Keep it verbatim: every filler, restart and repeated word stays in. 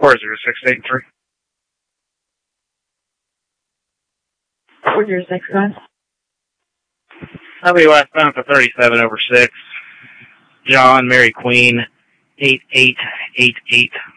four zero six eight three. four zero six, guys. I'll be westbound for thirty-seven over six. John, Mary Queen, eight eight eight eight.